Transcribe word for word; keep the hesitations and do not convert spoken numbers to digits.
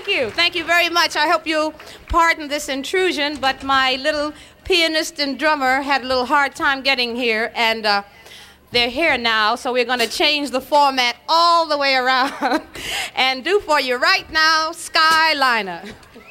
thank you. Thank you very much. I hope you'll pardon this intrusion, but my little pianist and drummer had a little hard time getting here, and uh, they're here now, so we're going to change the format all the way around and do for you right now, Skyliner.